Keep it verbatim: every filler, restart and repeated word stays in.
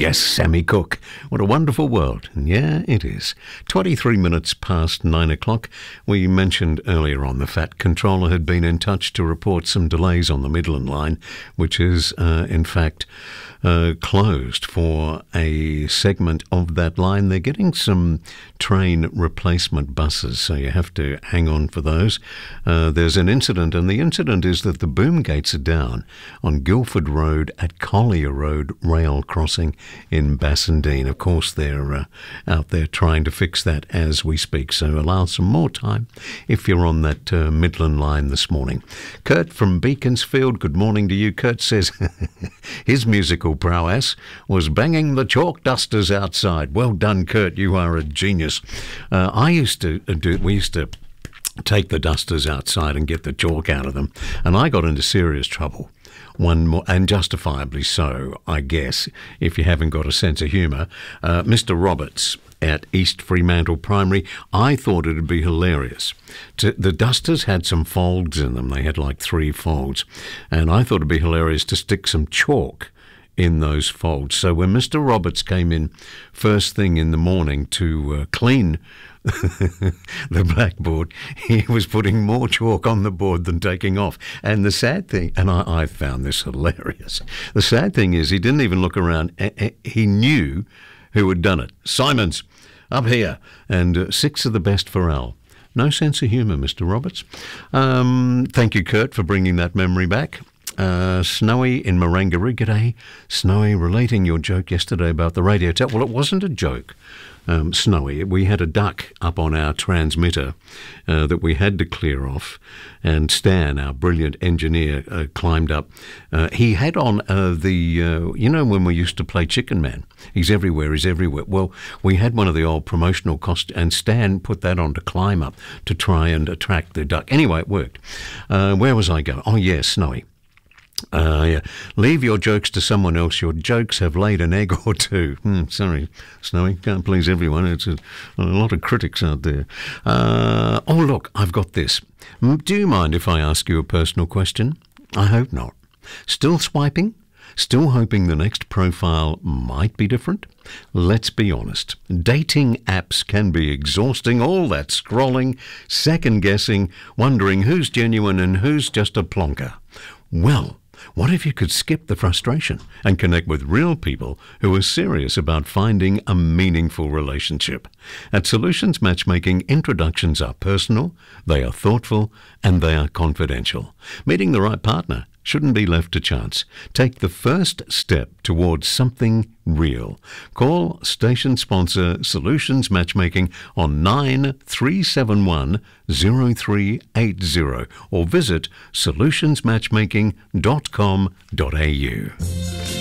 Yes, Sammy Cooke. What a wonderful world. Yeah, it is. twenty-three minutes past nine o'clock. We mentioned earlier on the Fat Controller had been in touch to report some delays on the Midland Line, which is, uh, in fact, uh, closed for a segment of that line. They're getting some train replacement buses, so you have to hang on for those. Uh, there's an incident, and the incident is that the boom gates are down on Guildford Road at Collier Road rail crossing in Bassendean. Of course, they're uh, out there trying to fix that as we speak, so allow some more time if you're on that uh, Midland Line this morning. Kurt from Beaconsfield, good morning to you. Kurt says his musical prowess was banging the chalk dusters outside. Well done, Kurt, you are a genius. Uh, I used to do, we used to take the dusters outside and get the chalk out of them, and I got into serious trouble. One more, and justifiably so, I guess, if you haven't got a sense of humour. Uh, Mister Roberts at East Fremantle Primary, I thought it would be hilarious. To, the dusters had some folds in them. They had like three folds, and I thought it would be hilarious to stick some chalk in those folds. So when Mister Roberts came in first thing in the morning to uh, clean the blackboard, he was putting more chalk on the board than taking off. And the sad thing, and I, I found this hilarious, the sad thing is he didn't even look around. He knew who had done it. Simons, up here. And uh, six of the best for Al. No sense of humour, Mister Roberts. Um, thank you, Kurt, for bringing that memory back. Uh, Snowy in Marangaroo. G'day, Snowy, relating your joke yesterday about the radio tap. Well, it wasn't a joke, um, Snowy. We had a duck up on our transmitter uh, that we had to clear off, and Stan, our brilliant engineer, uh, climbed up. Uh, he had on uh, the, uh, you know, when we used to play Chicken Man, he's everywhere, he's everywhere. Well, we had one of the old promotional costumes, and Stan put that on to climb up to try and attract the duck. Anyway, it worked. Uh, where was I going? Oh, yes, Snowy. Uh, yeah. Leave your jokes to someone else. Your jokes have laid an egg or two. Hmm, sorry, Snowy, can't please everyone. It's a, a lot of critics out there. Uh, oh, look, I've got this. Do you mind if I ask you a personal question? I hope not. Still swiping? Still hoping the next profile might be different? Let's be honest. Dating apps can be exhausting. All that scrolling, second-guessing, wondering who's genuine and who's just a plonker. Well, what if you could skip the frustration and connect with real people who are serious about finding a meaningful relationship? At Solutions Matchmaking, introductions are personal, they are thoughtful, and they are confidential. Meeting the right partner shouldn't be left to chance. Take the first step towards something real. Call station sponsor Solutions Matchmaking on nine three seven one zero three eight zero or visit solutions matchmaking dot com dot a u.